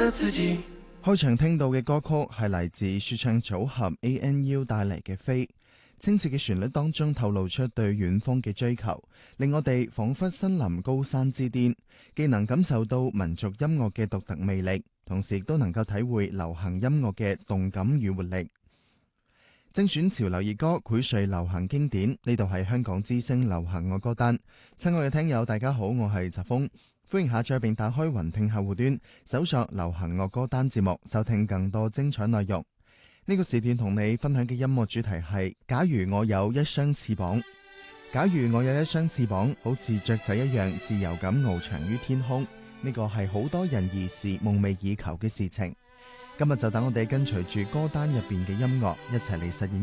自己。 開場聽到嘅歌曲係嚟自說唱組合 ANU 帶嚟嘅《飛》，清澈嘅旋律當中透露出對遠方嘅追求，令我哋仿佛身臨高山之巔，既能感受到民族音樂嘅獨特魅力，同時亦都能夠體會流行音樂嘅動感與活力。精選潮流熱歌，薈萃流行經典，呢度係香港之聲流行樂歌單。親愛嘅聽友大家好，我係澤峰，歡迎下載並打開雲聽客戶端，搜索流行樂歌單節目，收聽更多精彩內容。呢個時段同你分享嘅音樂主題係假如我有一雙翅膀。假如我有一雙翅膀，好似雀仔一樣自由咁翱翔於天空，呢個係好多人兒時夢寐以求嘅事情。今日就等我哋跟隨住歌單入邊嘅音樂，一齊嚟實現